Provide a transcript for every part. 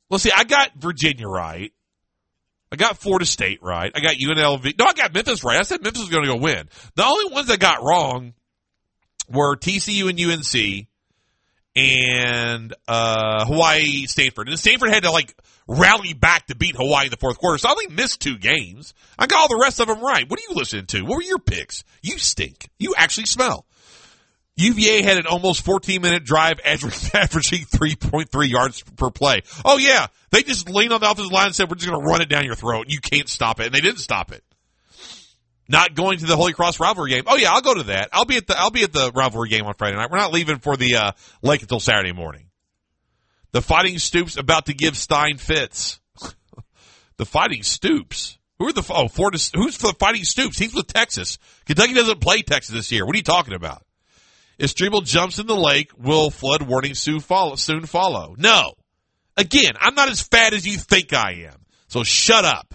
Well, see, I got Virginia right. I got Florida State right. I got UNLV. No, I got Memphis right. I said Memphis was going to go win. The only ones I got wrong were TCU and UNC and Hawaii, Stanford. And Stanford had to, rally back to beat Hawaii in the fourth quarter. So I only missed 2 games. I got all the rest of them right. What are you listening to? What were your picks? You stink. You actually smell. UVA had an almost 14-minute drive averaging 3.3 yards per play. Oh, yeah. They just leaned on the offensive line and said, we're just going to run it down your throat. You can't stop it. And they didn't stop it. Not going to the Holy Cross rivalry game. Oh, yeah, I'll go to that. I'll be at the rivalry game on Friday night. We're not leaving for the lake until Saturday morning. The Fighting Stoops about to give Stein fits. The Fighting Stoops? Who's the Fighting Stoops? He's with Texas. Kentucky doesn't play Texas this year. What are you talking about? If Strebel jumps in the lake, will flood warning soon follow? No. Again, I'm not as fat as you think I am. So shut up.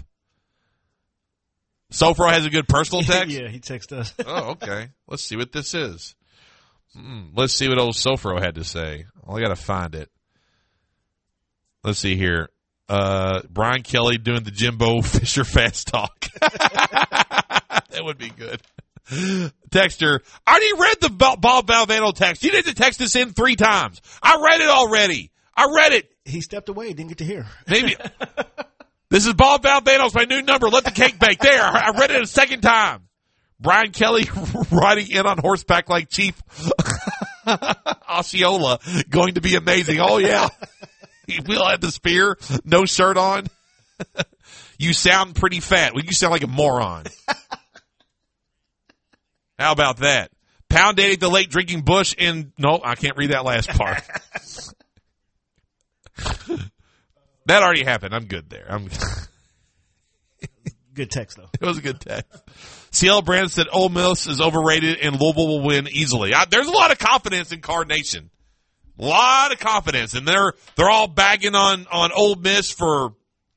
Sofro has a good personal text? Yeah, he texted us. Oh, okay. Let's see what this is. Let's see what old Sofro had to say. Well, I got to find it. Let's see here. Brian Kelly doing the Jimbo Fisher fast talk. That would be good. Texter, I already read the Bob Valvano text. You didn't text us in 3 times. I read it already. I read it. He stepped away. Didn't get to hear. Maybe. This is Bob Valvano's my new number. Let the cake bake. There. I read it a second time. Brian Kelly riding in on horseback like Chief Osceola. Going to be amazing. Oh, yeah. He will have the spear. No shirt on. You sound pretty fat. Well, you sound like a moron. How about that? Pound dating the late drinking Bush in... No, I can't read that last part. That already happened. I'm good there. Good text, though. It was a good text. CL Brand said Ole Miss is overrated and Louisville will win easily. There's a lot of confidence in Card Nation. A lot of confidence. And they're all bagging on Ole Miss for,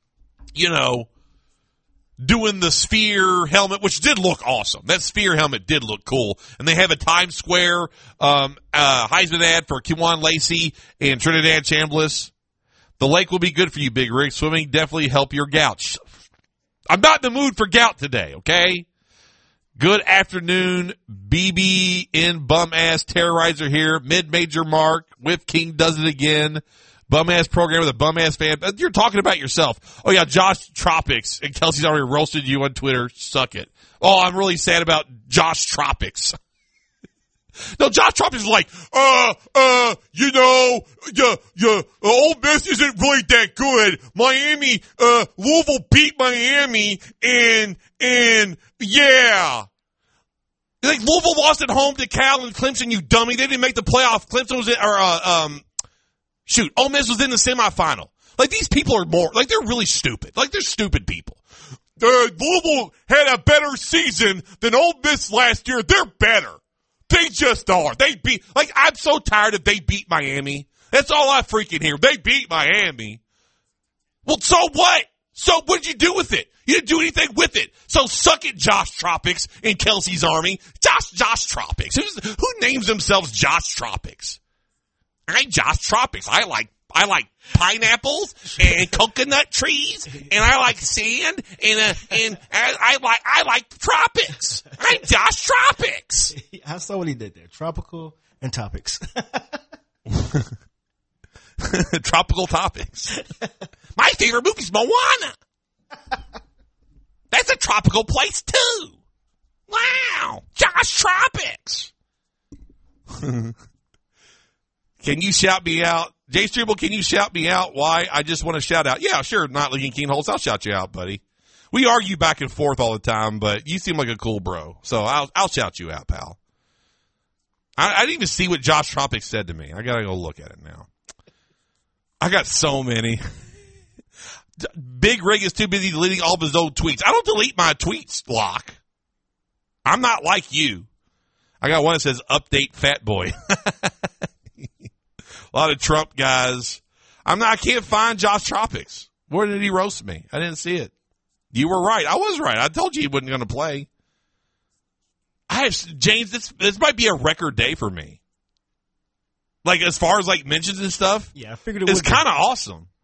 doing the sphere helmet, which did look awesome. That sphere helmet did look cool. And they have a Times Square Heisman ad for Kiwan Lacey and Trinidad Chambliss. The lake will be good for you, Big Rig. Swimming definitely help your gout. I'm not in the mood for gout today, okay? Good afternoon, BB in bum-ass terrorizer here. Mid-major Mark with King does it again. Bum-ass program with a bum-ass fan. You're talking about yourself. Oh, yeah, Josh Tropics. And Kelsey's already roasted you on Twitter. Suck it. Oh, I'm really sad about Josh Tropics. No, Josh Tropics is like, Ole Miss isn't really that good. Miami, Louisville beat Miami, and yeah. Like, Louisville lost at home to Cal and Clemson, you dummy. They didn't make the playoff. Clemson was Ole Miss was in the semifinal. Like, these people are they're really stupid. Like, they're stupid people. Louisville had a better season than Ole Miss last year. They're better. They just are. I'm so tired of they beat Miami. That's all I freaking hear. They beat Miami. Well, so what? So what did you do with it? You didn't do anything with it. So suck it, Josh Tropics in Kelsey's Army. Josh Tropics. Who names themselves Josh Tropics? I'm Josh Tropics. I like pineapples and coconut trees, and I like sand, and I like tropics. I'm Josh Tropics. I saw what he did there. Tropical and topics. Tropical topics. My favorite movie is Moana. That's a tropical place too. Wow, Josh Tropics. Can you shout me out? Jay Struble, can you shout me out? Why? I just want to shout out. Yeah, sure, not Lincoln King Holtz. I'll shout you out, buddy. We argue back and forth all the time, but you seem like a cool bro. So I'll shout you out, pal. I didn't even see what Josh Tropics said to me. I got to go look at it now. I got so many. Big Rig is too busy deleting all of his old tweets. I don't delete my tweets, Locke. I'm not like you. I got one that says, update fat boy. A lot of Trump guys. I can't find Josh Tropics. Where did he roast me? I didn't see it. You were right. I was right. I told you he wasn't going to play. James, this might be a record day for me. Like, as far as, mentions and stuff. Yeah, I figured it was. It's kind of awesome.